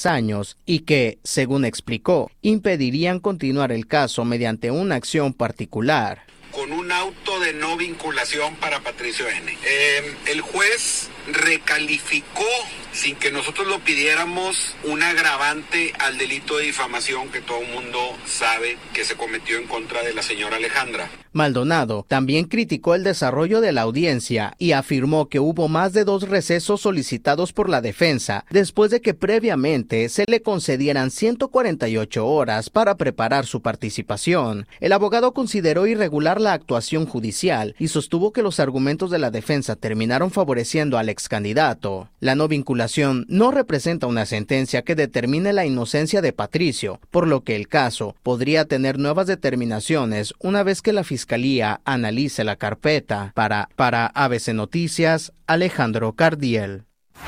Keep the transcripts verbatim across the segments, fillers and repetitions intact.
años y que, según explicó, impedirían continuar el caso mediante una acción particular. Con un auto de no vinculación para Patricio N. Eh, el juez recalificó, sin que nosotros lo pidiéramos, un agravante al delito de difamación que todo el mundo sabe que se cometió en contra de la señora Alejandra. Maldonado también criticó el desarrollo de la audiencia y afirmó que hubo más de dos recesos solicitados por la defensa después de que previamente se le concedieran ciento cuarenta y ocho horas para preparar su participación. El abogado consideró irregular la actuación judicial y sostuvo que los argumentos de la defensa terminaron favoreciendo al excandidato. La no vinculación no representa una sentencia que determine la inocencia de Patricio, por lo que el caso podría tener nuevas determinaciones una vez que la Fiscalía analice la carpeta. Para, para A B C Noticias, Alejandro Cardiel.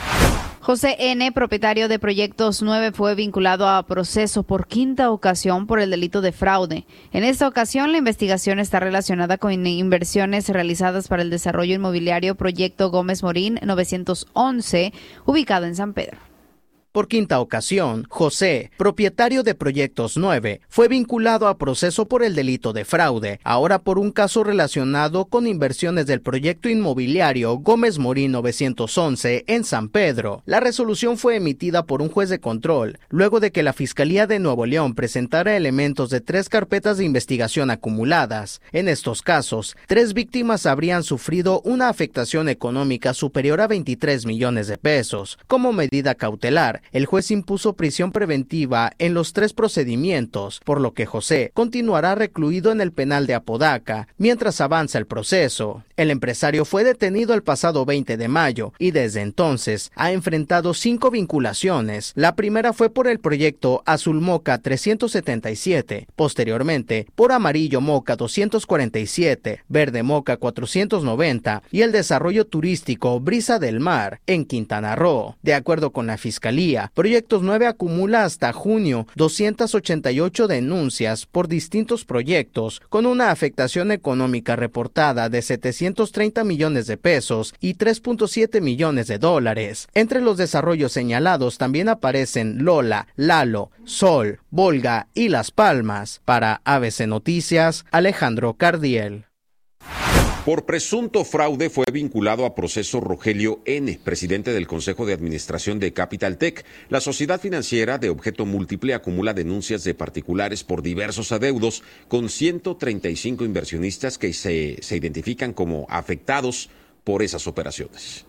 José N., propietario de Proyectos nueve, fue vinculado a proceso por quinta ocasión por el delito de fraude. En esta ocasión, la investigación está relacionada con inversiones realizadas para el desarrollo inmobiliario Proyecto Gómez Morín novecientos once, ubicado en San Pedro. Por quinta ocasión, José, propietario de Proyectos nueve, fue vinculado a proceso por el delito de fraude, ahora por un caso relacionado con inversiones del proyecto inmobiliario Gómez Morín novecientos once en San Pedro. La resolución fue emitida por un juez de control, luego de que la Fiscalía de Nuevo León presentara elementos de tres carpetas de investigación acumuladas. En estos casos, tres víctimas habrían sufrido una afectación económica superior a veintitrés millones de pesos. Como medida cautelar, el juez impuso prisión preventiva en los tres procedimientos, por lo que José continuará recluido en el penal de Apodaca mientras avanza el proceso. El empresario fue detenido el pasado veinte de mayo y desde entonces ha enfrentado cinco vinculaciones. La primera fue por el proyecto Azul Moca trescientos setenta y siete, posteriormente por Amarillo Moca doscientos cuarenta y siete, Verde Moca cuatrocientos noventa y el desarrollo turístico Brisa del Mar en Quintana Roo. De acuerdo con la Fiscalía, Proyectos nueve acumula hasta junio doscientas ochenta y ocho denuncias por distintos proyectos, con una afectación económica reportada de setecientos treinta millones de pesos y tres punto siete millones de dólares. Entre los desarrollos señalados también aparecen Lola, Lalo, Sol, Volga y Las Palmas. Para A B C Noticias, Alejandro Cardiel. Por presunto fraude fue vinculado a proceso Rogelio N., presidente del Consejo de Administración de Capital Tech. La sociedad financiera de objeto múltiple acumula denuncias de particulares por diversos adeudos con ciento treinta y cinco inversionistas que se, se identifican como afectados por esas operaciones.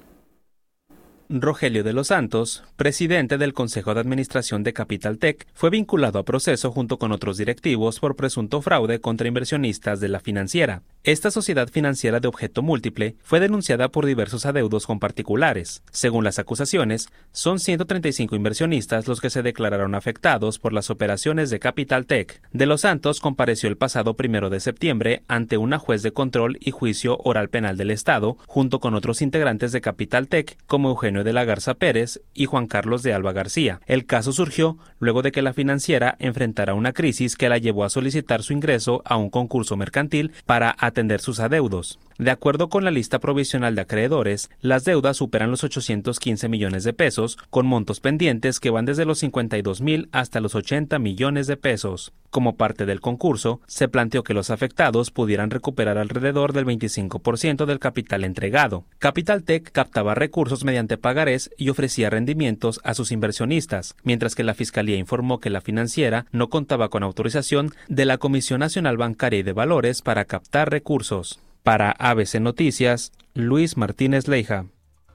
Rogelio de los Santos, presidente del Consejo de Administración de Capital Tech, fue vinculado a proceso junto con otros directivos por presunto fraude contra inversionistas de la financiera. Esta sociedad financiera de objeto múltiple fue denunciada por diversos adeudos con particulares. Según las acusaciones, son ciento treinta y cinco inversionistas los que se declararon afectados por las operaciones de Capital Tech. De los Santos compareció el pasado primero de septiembre ante una juez de control y juicio oral penal del Estado, junto con otros integrantes de Capital Tech, como Eugenio de la Garza Pérez y Juan Carlos de Alba García. El caso surgió luego de que la financiera enfrentara una crisis que la llevó a solicitar su ingreso a un concurso mercantil para atender sus adeudos. De acuerdo con la lista provisional de acreedores, las deudas superan los ochocientos quince millones de pesos, con montos pendientes que van desde los cincuenta y dos mil hasta los ochenta millones de pesos. Como parte del concurso, se planteó que los afectados pudieran recuperar alrededor del veinticinco por ciento del capital entregado. Capital Tech captaba recursos mediante pagarés y ofrecía rendimientos a sus inversionistas, mientras que la Fiscalía informó que la financiera no contaba con autorización de la Comisión Nacional Bancaria y de Valores para captar recursos. Para A B C Noticias, Luis Martínez Leija.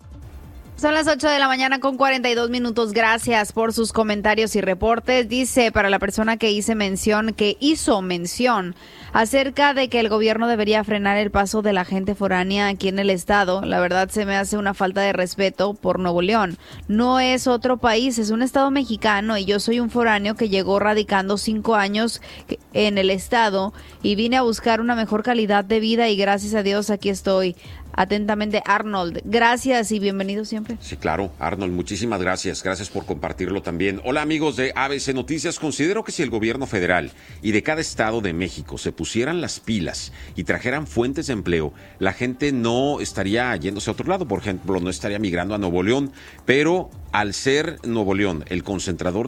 Son las ocho de la mañana con cuarenta y dos minutos. Gracias por sus comentarios y reportes. Dice, para la persona que hice mención, que hizo mención acerca de que el gobierno debería frenar el paso de la gente foránea aquí en el estado, la verdad se me hace una falta de respeto por Nuevo León. No es otro país, es un estado mexicano y yo soy un foráneo que llegó radicando cinco años en el estado y vine a buscar una mejor calidad de vida y gracias a Dios aquí estoy. Atentamente, Arnold. Gracias y bienvenido siempre. Sí, claro, Arnold, muchísimas gracias. Gracias por compartirlo también. Hola, amigos de A B C Noticias. Considero que si el gobierno federal y de cada estado de México se pusieran las pilas y trajeran fuentes de empleo, la gente no estaría yéndose a otro lado. Por ejemplo, no estaría migrando a Nuevo León, pero al ser Nuevo León el concentrador